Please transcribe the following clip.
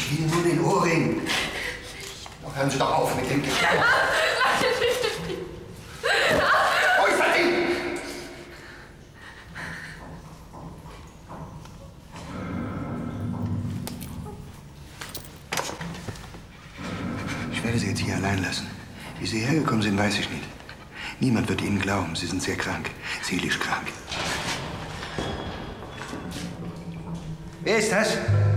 Ich will nur den Ohrring. Doch hören Sie doch auf mit dem Geklärt. Wo ist das Ding? Ich werde Sie jetzt hier allein lassen. Wie Sie hergekommen sind, weiß ich nicht. Niemand wird Ihnen glauben. Sie sind sehr krank. Seelisch krank. Wer ist das?